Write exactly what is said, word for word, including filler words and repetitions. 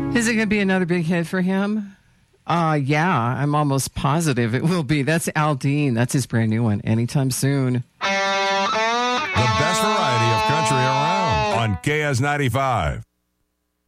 Is it going to be another big hit for him? Uh, yeah, I'm almost positive it will be. That's Aldean. That's his brand new one. Anytime soon. The best variety of country around on K S ninety-five.